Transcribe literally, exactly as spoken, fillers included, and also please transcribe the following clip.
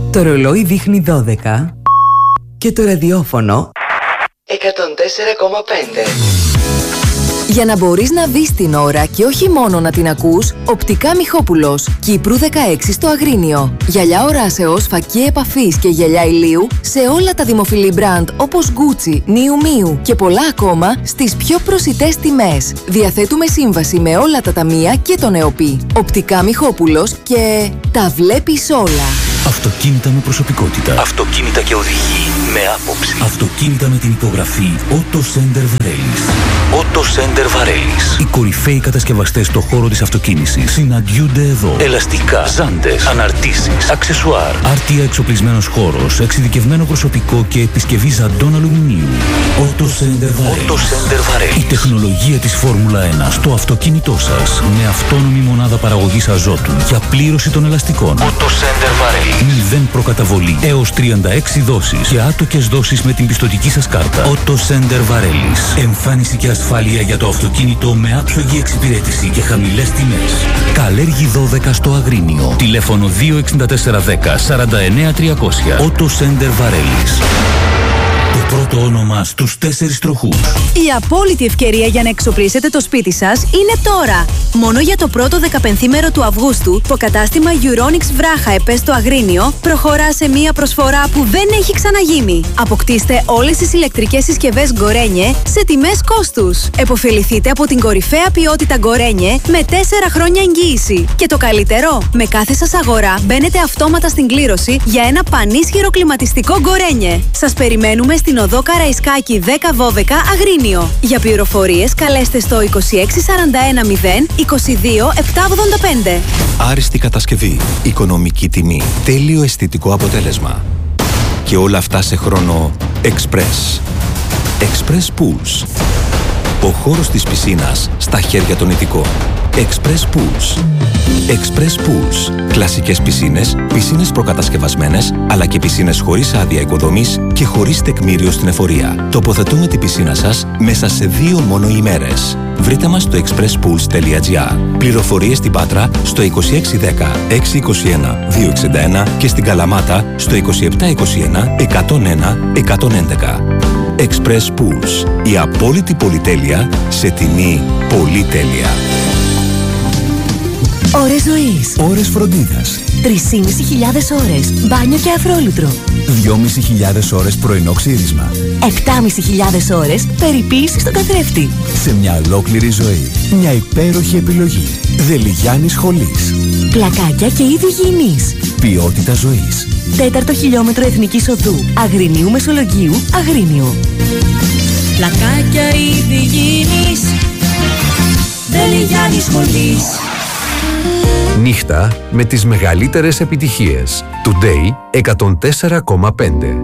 Το ρολόι δείχνει δώδεκα και το ραδιόφωνο εκατόν τέσσερα κόμμα πέντε. Για να μπορείς να δεις την ώρα και όχι μόνο να την ακούς, Οπτικά Μιχόπουλος, Κύπρου δεκαέξι στο Αγρίνιο. Γυαλιά οράσεως, φακή επαφής και γυαλιά ηλίου σε όλα τα δημοφιλή μπραντ όπως Gucci, Miu Miu και πολλά ακόμα στις πιο προσιτές τιμές. Διαθέτουμε σύμβαση με όλα τα ταμεία και τον ΕΟΠΗ. Οπτικά Μιχόπουλος και τα βλέπεις όλα. Αυτοκίνητα με προσωπικότητα. Αυτοκίνητα και οδηγοί με άποψη. Αυτοκίνητα με την υπογραφή Auto Center Varelis. Auto Center Varelis. Οι κορυφαίοι κατασκευαστές στον χώρο της αυτοκίνησης συναντιούνται εδώ. Ελαστικά, ζάντες, αναρτήσεις, αξεσουάρ, άρτια εξοπλισμένος χώρος, εξειδικευμένο προσωπικό και επισκευή ζαντών αλουμινίου. Auto Center Varelis. Auto Center Varelis. Η τεχνολογία της Φόρμουλα ένα στο αυτοκίνητό σας με αυτόνομη μονάδα παραγωγής αζότου για πλήρωση των ελαστικών. Auto Center Varelis. Μηδέν προκαταβολή έως τριάντα έξι δόσεις και άτοκες δόσεις με την πιστωτική σας κάρτα. Auto Center Varelis. Εμφάνιση και ασφάλεια για το αυτοκίνητο με άψογη εξυπηρέτηση και χαμηλές τιμές. Καλέργη δώδεκα στο Αγρίνιο. Τηλέφωνο δύο έξι τέσσερα ένα μηδέν σαράντα εννέα τριακόσια. Auto Center Varelis. Το πρώτο όνομα στους τέσσερις τροχούς. Η απόλυτη ευκαιρία για να εξοπλίσετε το σπίτι σας είναι τώρα. Μόνο για το πρώτο δεκαπενθήμερο του Αυγούστου, το κατάστημα Euronics Βράχα ΕΠΕ στο Αγρίνιο προχωρά σε μια προσφορά που δεν έχει ξαναγίνει. Αποκτήστε όλες τις ηλεκτρικές συσκευές Γκορένιε σε τιμές κόστους. Εποφεληθείτε από την κορυφαία ποιότητα Γκορένιε με τέσσερα χρόνια εγγύηση. Και το καλύτερο, με κάθε σας αγορά μπαίνετε αυτόματα στην κλήρωση για ένα πανίσχυρο κλιματιστικό Γκορένιε. Σας περιμένουμε στην οδό Καραϊσκάκη δέκα δώδεκα Αγρίνιο. Για πληροφορίες καλέστε στο είκοσι έξι σαράντα ένα μηδέν είκοσι δύο επτακόσια ογδόντα πέντε. Άριστη κατασκευή, οικονομική τιμή, τέλειο αισθητικό αποτέλεσμα. Και όλα αυτά σε χρόνο Express. Express Pools. Ο χώρος της πισίνας στα χέρια των ειδικών. Express Pools. Express Pools. Κλασικές πισίνες, πισίνες προκατασκευασμένες, αλλά και πισίνες χωρίς άδεια οικοδομής και χωρίς τεκμήριο στην εφορία. Τοποθετούμε την πισίνα σας μέσα σε δύο μόνο ημέρες. Βρείτε μας στο express pools τελεία gr. Πληροφορίες στην Πάτρα στο είκοσι έξι δέκα έξι είκοσι ένα δύο εξήντα ένα και στην Καλαμάτα στο είκοσι επτά είκοσι ένα εκατόν ένα εκατόν έντεκα. Express Pools. Η απόλυτη πολυτέλεια σε τιμή πολυτέλεια. Ώρες ζωής. Ώρες φροντίδας. τρεις και μισή χιλιάδες ώρες μπάνιο και αφρόλουτρο. δυόμισι χιλιάδες ώρες πρωινό ξύρισμα. επτά και μισή χιλιάδες ώρες περιποίηση στον καθρέφτη. Σε μια ολόκληρη ζωή. Μια υπέροχη επιλογή. Δελιγιάννης Σχολής. Πλακάκια και είδη υγιεινής. Ποιότητα ζωής. Τέταρτο χιλιόμετρο Εθνικής Οδού. Αγρινίου Μεσολογγίου. Αγρίνιο. Πλακάκια είδη υγιεινής. Δελιγιάννης Σχολής. Νύχτα με τις μεγαλύτερες επιτυχίες. Today εκατόν τέσσερα κόμμα πέντε.